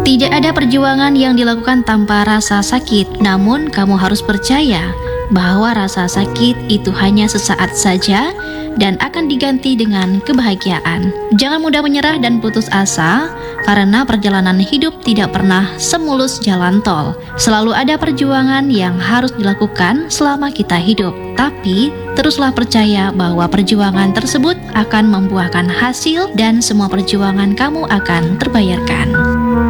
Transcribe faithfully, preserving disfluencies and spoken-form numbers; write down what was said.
Tidak ada perjuangan yang dilakukan tanpa rasa sakit, namun kamu harus percaya bahwa rasa sakit itu hanya sesaat saja dan akan diganti dengan kebahagiaan. Jangan mudah menyerah dan putus asa, karena perjalanan hidup tidak pernah semulus jalan tol. Selalu ada perjuangan yang harus dilakukan selama kita hidup. Tapi, teruslah percaya bahwa perjuangan tersebut akan membuahkan hasil dan semua perjuangan kamu akan terbayarkan.